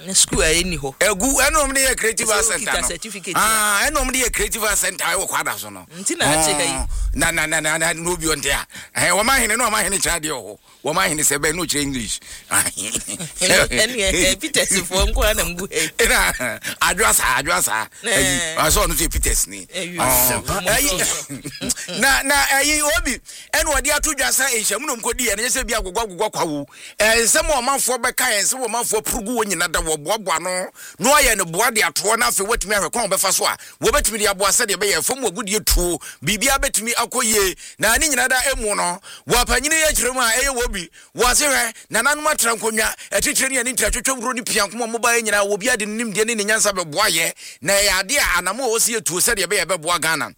school any ho egu enom de creative center enom de creative center I wo kwada so no ntina ache na no bi on there wo ma hene no ma hene cha de ho wo ma hene se be no chere English Peters for nko na mbu na adwasa aso no Peters ni na obi eno de atodwasa ehyamu no nkodi ye na se bi agogwa kwawo ensem o manfo beka ensem o manfo purugu wo nyina da wo boaboa no aye ne boa de ato na afi wetimi ahwekon befa so a wo betimi de aboa se de be ye fam agudie tuo bibia betimi akoye na ani nyina da emu no wo panyine ye kiremu a eye wo bi wo se hwe na nanum atra nkonwa etitire ne ani twatwetwe bro ni piankom mo ba nyina wo bia de nim de ne nyansa be boa ye na ya de anamo wo se etuo se de be ye be boa Ghana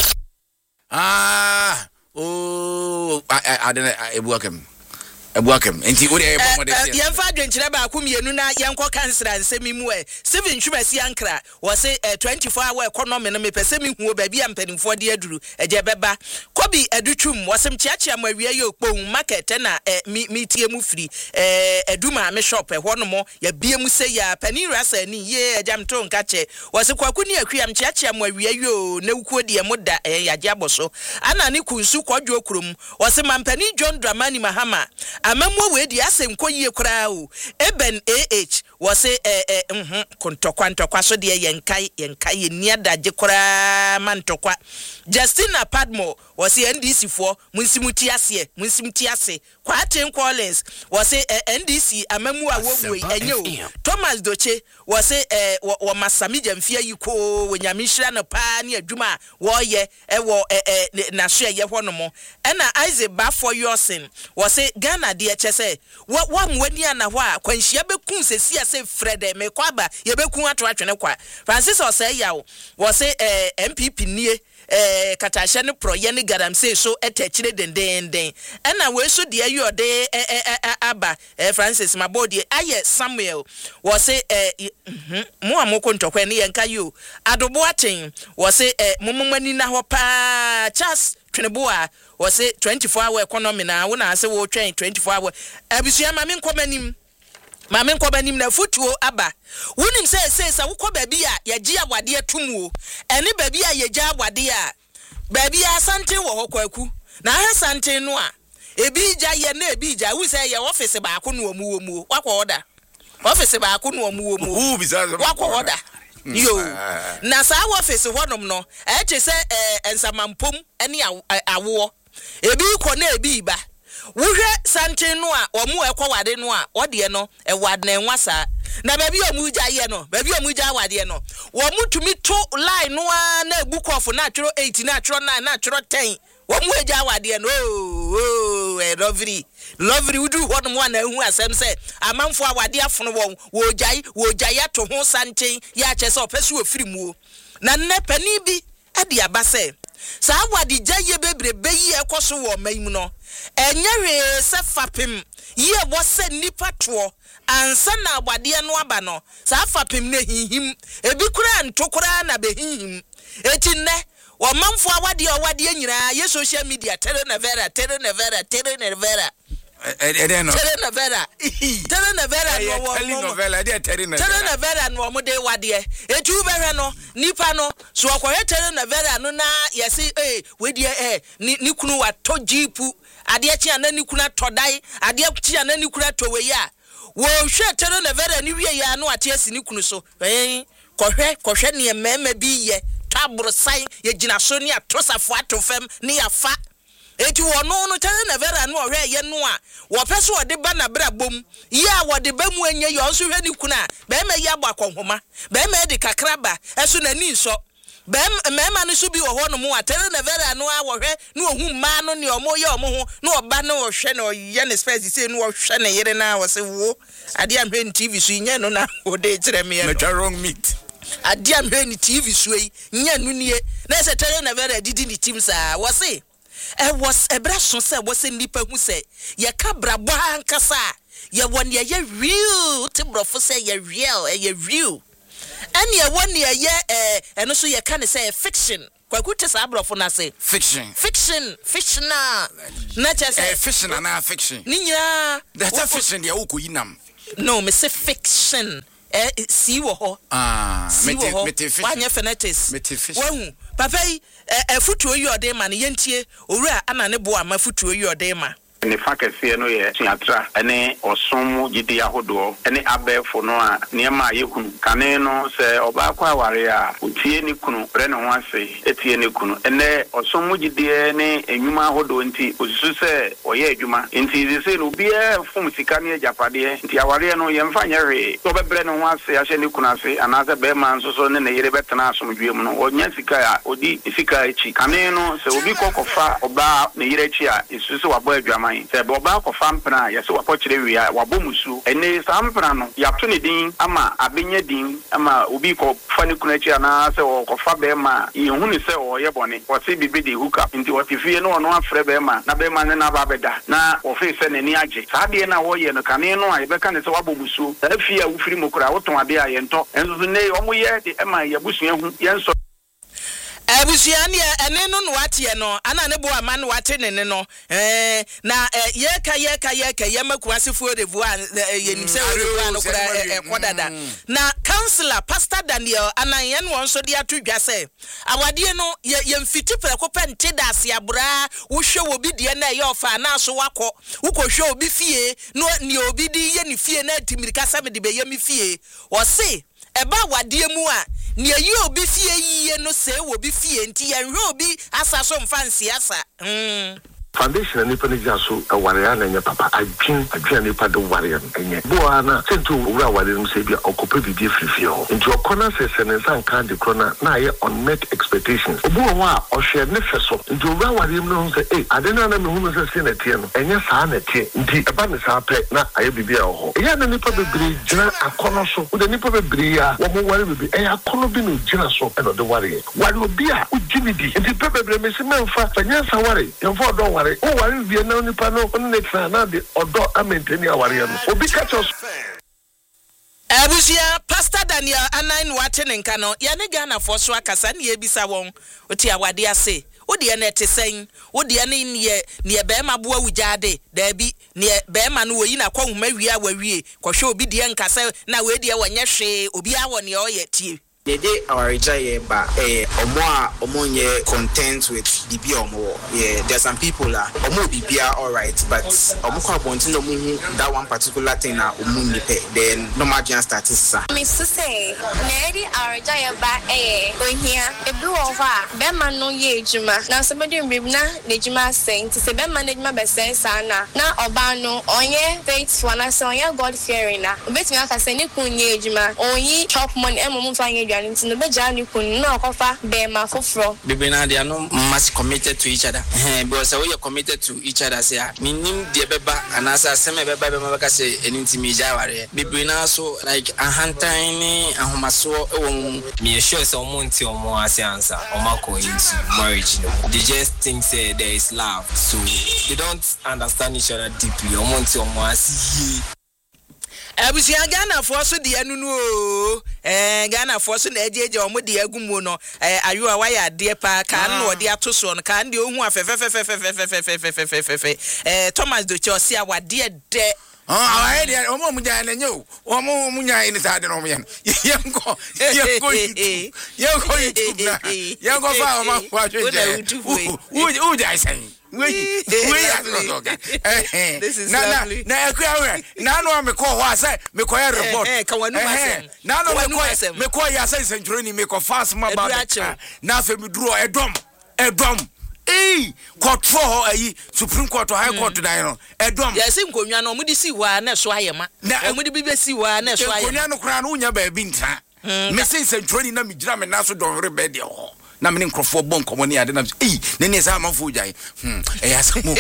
Ebuakem enti wo de ebo model yemfa adwenkyere ba akomienu na yenko kansra nsemi mu Steven Chumasi Ankra wo se 24 hour economy no mepese mi hu ba bia mpanimfo de aduru eje beba Kobi Edutwum wo sem chiachia mawie ye okpon market na mitie mu firi eduma me shop ho no mo ya bie mu se ya pani rasa ni ye ejamto nkache wo se kwaku ni akwiam chiachia mawie yo na wuko de mu da yaje aboso ana ni kunsu kwadwo okrom wo se mampani John Dramani Mahama amamwo we di asenko yie kura o Eben AH wo se kontokwa so de yenkai niada je kura mantokwa Justina Padmo wo se NDC fo munsimuti ase Kwaten Collins wo se NDC amamwo a wo enye o Thomas Doche wo se wo masami jamfia yiko wonyamishira no pa ne adwuma wo ye wo na so ye ho no mo na Isaac Bafo Yosin wo se Ghana de chese wa mwani ana ho a kwanhia bekun sesi ase Fred me kwaba ye bekun ato atwene kwa Francis Osei yawo wo se MPP nie katahye ne proye ne garamse so etachire dendenden na we so de ayo de aba Francis Mabodi aye Samuel wo se mo amoko ntokwe ne yenka yo adobo aten wo se momomani na ho pa Charles Tweneboa wo se 24 hour economy na wo na ase wo twen 24 hour abusua mame nkobanim na futuo aba wonim se wo baby a yaji awade atumu ene baby a yaji awade a baby asante wo hokwaku na ha sante no a ebi ja ye na ebi ja wu se ye office ba ko no omu wakọ order office ba ko no omu wakọ order yo na sa office honom no eche se ensamampom ene awo ebi ko na ebi ba wuhwe sante no a omu ekwawade no a ode no ewade na enwasa na baby omu ja ye no baby omu ja wade no wo mutumi to line no a na book of na atwero 8 na atwero 9 na atwero 10 wo mu eja wade no lovely udu ho no na hu asem se amanfo awade afono wo jai ato ho sante ya che se opesu ofiri mu na nne pani bi ade abase sa awade jaye bebrebe yi ekoso wo mayimu no enyewe se fapem ye wo se nipa to ansa na awade no aba no sa fapem na hihim ebi kura ntokura na behihim eti nne wo manfo awade nyina ye social media telenevera telenovela no mo de wade etu behwe no nipa no so okwohe telenovela no na yesi we die ni kunu wato jipu ade chi ana ni kunu atodai ade chi ana ni kunu atowe ya wo hwe telenovela ni wie ya no ate asi ni kunu so kohwe ne mema bi ye tabrosan ye gina so ni atosafo atofam ni yafa eti wono no telenovela no hwe ye no a wo peso ode ba na bra bom ye a wode ba mu anye yo so hwe ni kuna be ma ye agba konhoma be ma de kakraba eso na ni so be ma no so bi wo ho no mu a telenovela no a wo hwe no ohu ma no ne omo ye omo ho no oba no wo hwe no ye ne space say no wo hwe ne yere na wo se wo ade am hwe TV so nye no na wo de kire me no wrong meat ade am hwe ni TV so yi nye no nie na se telenovela didi ni team sa wo se was a brasso say was in nipa who say ye cabra bankasa ye one ye real timbrofo say ye real and ye one ye and also ye can say fiction kwakuta sa abrofo na say fiction na just fiction na fiction ninya that's a fiction ye uko yinam no me say fiction si wo ho wanye phonetics wahu papa yi futuo yi ode ma ne yentie owura ana ne bo ama futuo yi ode ma ne fakese no ye tuatra ene osom gidi ahodo ene abefo no a niema yekunu kane no se oba kwa aware a otie ni kunu re ne ho ase etie ni kunu ene osom gidi ne enwuma ahodo nti osusu se oye adwuma nti se no bia fom sika ne japade nti aware no ye mfa nyere to bebre ne ho ase ahye ni kunu ase anase be man so ne yere betena asomdwe mu no onya sika a odi sika echi kane no se obi kokofa oba ne yere echi a esusu wabo adwuma se boba ko fampna yese wakochire wia wabomusu ene sampna no yapto ne din ama abenya din ama obi ko fani kunachi ana se ko fa be ma yehunu se oye bone o se bibidi hook up nti watifie no no afre be ma na be ma ne na ba beda na ofi se ne ni age saade na wo ye no kane no a ye be ka ne se wabomusu afia wufiri mokura woton ade a ye nto enzo ne omoye de ema yabusu ehu yenso abusuani ene no watie no ana ne bo ama no wate ne no na yeka yemakuasefo revoir yenimse revoir no kura kodada na counselor pastor Daniel anaye no won so de atodwa se awade no yemfiti preko pente dase abra wo hwe obi de na ye ofa na so wakọ wokọ obi fie no ni obi di ye ni fie na timirika sa me de be ye mi fie wo se eba wade mu a ni ayi obi fie yiye no se wo bi fie nti ya hwe obi asa so mfansi asa foundation ni pani jaso aware na nya papa adwin ni pa do ware enye bo ana sento owura ware no se bia okope bibie frifie ho nti okona se ne san kan de krona na ye unmet expectations obo ho a ohwe ne feso nti owura ware no se ade na me hu se na tie no enye saa na tie nti eba ne saa pe na aye bibie ho ya na nipa bebre gina akono so o de nipa bebre ya wo mo ware bibie akono bi no gina so e no de ware obi a ugini di nti bebre me se memfa fanya sa ware yemfo do o wari vie na nipa no next na de odo amenteni aware no obi catch us abusia pastor Daniel anan wate ne nka no ya ne Ghana for so akasa ne ebisa won oti awade ase odi na etesen odi na ne be ma bo awujade da bi ne be ma no woyi na kwahuma wi awawie kwhwe obi de nkasa na we de wonye hwe obi awo ne oye tie Dede our ba omonye content with bibi omo. Yeah, there's some people omo bibia all right, but omo kwa bonti no mu that one particular thing na omo nipe. Then no margin statistics. Me so say, Nedi our ba ohia ebi wo fa be ma no ye ejuma. Na so be dem na ejuma say nti se be ma na ejuma be say sana. Na oba no onye faithful na so onye God fearing na. Obetumi aka say ni kunye ejuma. Onyi chop money emo fa into the Bejani kun no cofa be ma fofro. Bibina they are no much committed to each other. Because we are committed to each other say minim de beba and as I say beba beba say anything jaware. Bibina so like a hantine and homaso me sure someone to omo asiansa omako into marriage. They just think say there is love. So they don't understand each other deeply. Omo to omo asi abusia Ghana for so de anu no Ghana for so na ejeje omo de agumu no ayo a waya de pa ka no de atoso no ka de ohu afefefefefefefefefefefe Thomas do Chelsea awade de awaye de omo munya na nyo omo munya ni sa de no munya yenko YouTube na yenko fa omo kwa twenje u dai san we this is lovely. Na ekwa na no me ko ho ase me ko report na no me ko ya ase century me ko fast ma ba na fe me duro edom court for ayi Supreme Court or High Court dan no edom yes nkonwa no mo di si wa na so ayema mo di bibe si wa na so ayema nkonwa no kra no nya ba bi ntra me say century na me gira me na so don rebe de ho na me nkrofo bon komoni ade na ne ne sa amafo jai asamo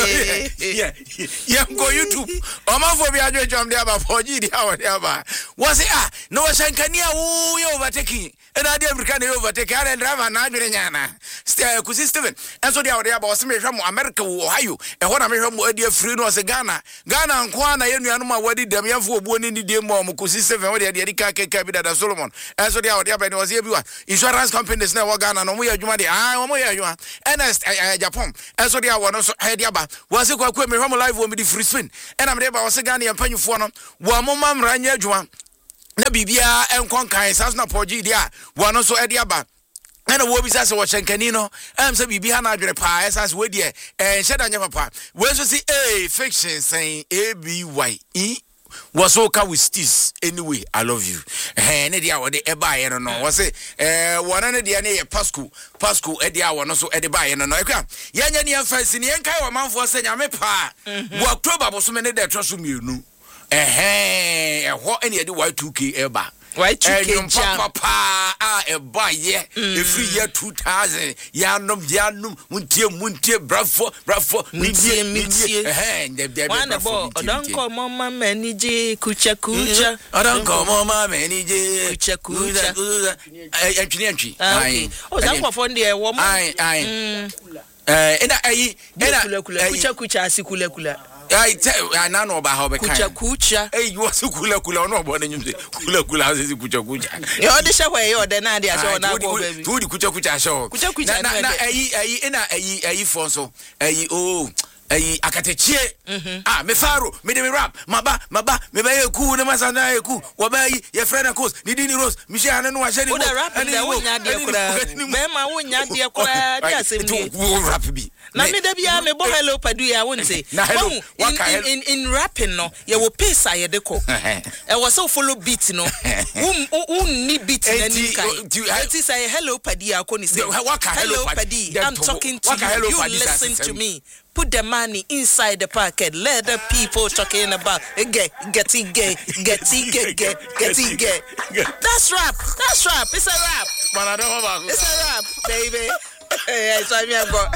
go YouTube amafo bi adwe jom de aba foji di awade aba was no shankania wo ye overtaking and I American overtake and driver na adwe nyana ku system enso de awade aba was me hwam America wo Ohio e ho na me hwam ade free no se Ghana nko na ye nuanu ma wadi dam yamfo obuo ni die mo ku system wo de ka bi da Solomon enso de awade aba ne was ye bi wa insurance companies na wo Ghana no mo ya adwuma de mo ya adwuma ns Japan enso de awo no so he de aba was kwa me hwam live wo me di free spin and am de ba was Ghana yampanyufo no wo mo mamra nya adwuma na bibia enkon kan sasna poji dia wono so ede aba na wo bi sase wo hyenkani no say bibia na adwere pa esase we de hyeda nya papa we so si fiction saying ABY was okay with this anyway. I love you. Ne dia wo de eba ye no wo say wona ne dia ne ye Pasco edia wo no so ede ba ye no ekwa yanya ne fancy ne enkai wo manfo se nyame pa wo October bo so me ne de tro so mienu ho ene de Y2K eba Y2K papa eba ye every year 2000 yanum muntie bravo muntie one boy don't come mama manije kucha don't come mama manije kucha entwi oh that for the woman kucha asikula I tell I know about how kucha you was kula no bo nyum kula as kucha you the show where you the na dia show na go baby to the kucha show na phone so akatechie me faro me de me rap maba me ba ye ku ne masana ye ku wo ba yi ye friend course ni dini rose mi she anu wa she ni wo rap de wo nya de kura me ma wo nya de kura dia sem ni rap bi na me da bia me bo hello padu ya won say in rapping no ye wo pace aye de ko e wo so follow beat no ni beat na ni kai it is say hello padi akọ ni say hello padi I'm talking to you listen to me. Put the money inside the pocket. Let the people talking about getting gay. That's rap. It's a rap. Man, I don't know about it's a rap, baby. Hey, sorry me uncle.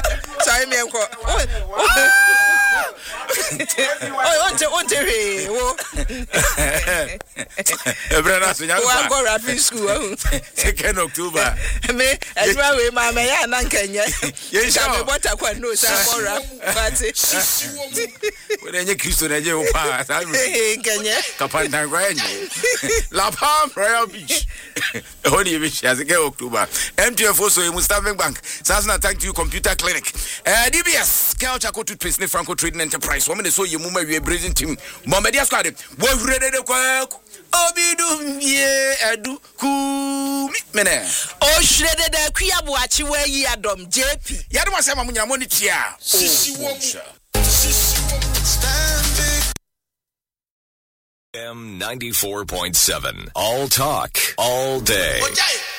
I go rapping school. 2nd October. Me, as well with my man and Kenya. Yes, I what I can know, so rap. But when any Christian you pass, Kenya. Kapanta Granny. La Palm Royal Beach. Only which has a October. MTF also in Mustafa Bank. Sasna, thank you, Computer Clinic. DBS, Kelchako to Twisney Franco Trading Enterprise. Woman is so you move a brazen team. Momedia squad. What ready to quack? Obidu, ye, adu, ku, mene. Oh, shredded a Kiabuachi where ye adom, JP. Yadama Sama Monitia. M94.7. All talk, all day.